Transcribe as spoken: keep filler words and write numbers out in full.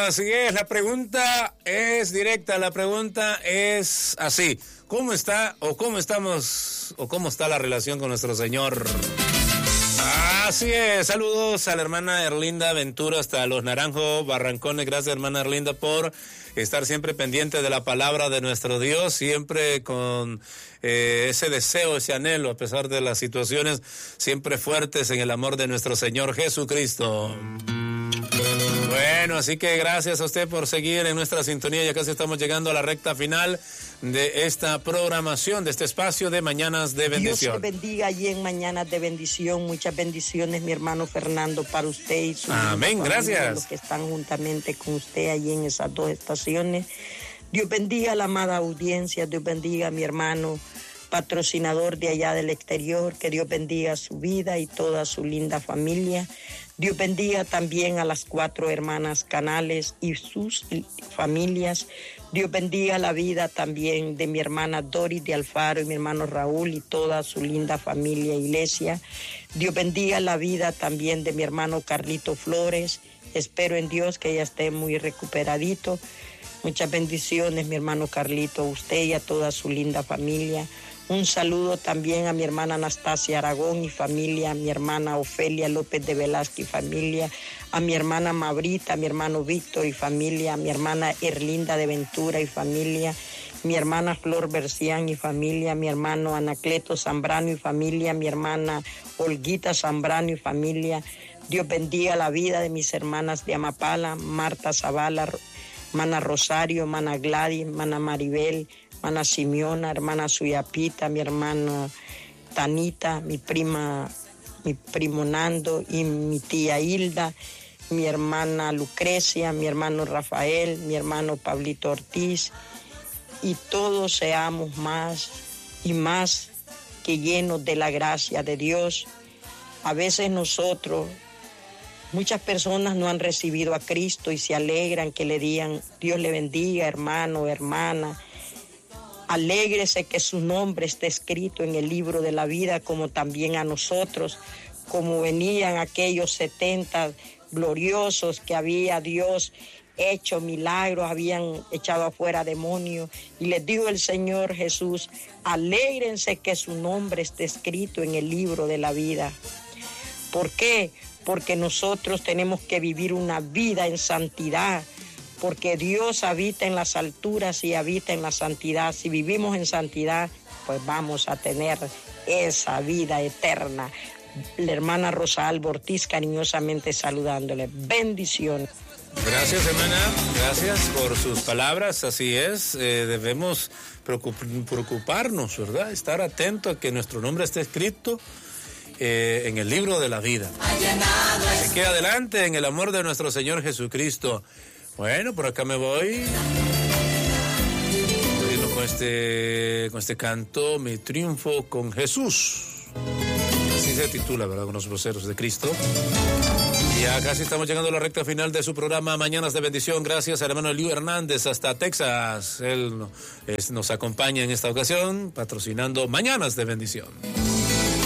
así es, la pregunta es directa, la pregunta es así: ¿cómo está o cómo estamos o cómo está la relación con nuestro Señor? Así es, saludos a la hermana Erlinda Ventura hasta Los Naranjos, Barrancones. Gracias, hermana Erlinda, por estar siempre pendiente de la palabra de nuestro Dios, siempre con eh, ese deseo, ese anhelo, a pesar de las situaciones, siempre fuertes en el amor de nuestro Señor Jesucristo. Bueno, así que gracias a usted por seguir en nuestra sintonía. Ya casi estamos llegando a la recta final de esta programación, de este espacio de Mañanas de Bendición. Dios te bendiga allí en Mañanas de Bendición. Muchas bendiciones, mi hermano Fernando, para usted y su amén, gracias. Los que están juntamente con usted allí en esas dos estaciones. Dios bendiga a la amada audiencia. Dios bendiga a mi hermano patrocinador de allá del exterior. Que Dios bendiga su vida y toda su linda familia. Dios bendiga también a las cuatro hermanas Canales y sus familias. Dios bendiga la vida también de mi hermana Doris de Alfaro y mi hermano Raúl y toda su linda familia e iglesia. Dios bendiga la vida también de mi hermano Carlito Flores. Espero en Dios que ella esté muy recuperadito. Muchas bendiciones, mi hermano Carlito, a usted y a toda su linda familia. Un saludo también a mi hermana Anastasia Aragón y familia, a mi hermana Ofelia López de Velázquez y familia, a mi hermana Mabrita, a mi hermano Víctor y familia, a mi hermana Erlinda de Ventura y familia, mi hermana Flor Bercián y familia, mi hermano Anacleto Zambrano y familia, mi hermana Olguita Zambrano y familia. Dios bendiga la vida de mis hermanas de Amapala, Marta Zavala, hermana Rosario, hermana Gladys, hermana Maribel, hermana Simeona, hermana Suyapita, mi hermana Tanita, mi prima, mi primo Nando y mi tía Hilda, mi hermana Lucrecia, mi hermano Rafael, mi hermano Pablito Ortiz, y todos seamos más y más que llenos de la gracia de Dios. A veces nosotros, muchas personas no han recibido a Cristo y se alegran que le digan: Dios le bendiga, hermano, hermana. Alégrese que su nombre esté escrito en el libro de la vida, como también a nosotros, como venían aquellos setenta gloriosos que había Dios hecho milagros, habían echado afuera demonios, y les dijo el Señor Jesús: alégrense que su nombre esté escrito en el libro de la vida. ¿Por qué? Porque nosotros tenemos que vivir una vida en santidad, porque Dios habita en las alturas y habita en la santidad. Si vivimos en santidad, pues vamos a tener esa vida eterna. La hermana Rosa Alba Ortiz cariñosamente saludándole. Bendiciones. Gracias, hermana, gracias por sus palabras. Así es, eh, debemos preocup- preocuparnos, ¿verdad? Estar atento a que nuestro nombre esté escrito eh, en el libro de la vida. Así que adelante en el amor de nuestro Señor Jesucristo. Bueno, por acá me voy. Voy con este, con este canto, Mi triunfo con Jesús. Así se titula, ¿verdad? Con los voceros de Cristo. Y ya casi estamos llegando a la recta final de su programa Mañanas de Bendición. Gracias al hermano Eliu Hernández hasta Texas. Él es, nos acompaña en esta ocasión patrocinando Mañanas de Bendición.